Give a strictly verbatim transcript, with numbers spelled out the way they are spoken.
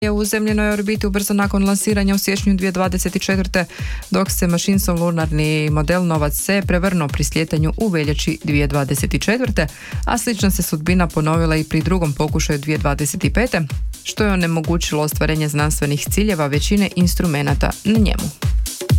je u zemljenoj orbiti ubrzo nakon lansiranja u siječnju dvije tisuće dvadeset četvrte. dok se mašinsom lunarni model Novac C prevrnuo pri slijetanju u veljači dvije tisuće dvadeset četvrte. a slična se sudbina ponovila i pri drugom pokušaju dvije tisuće dvadeset pete. što je onemogućilo ostvarenje znanstvenih ciljeva većine instrumenata na njemu.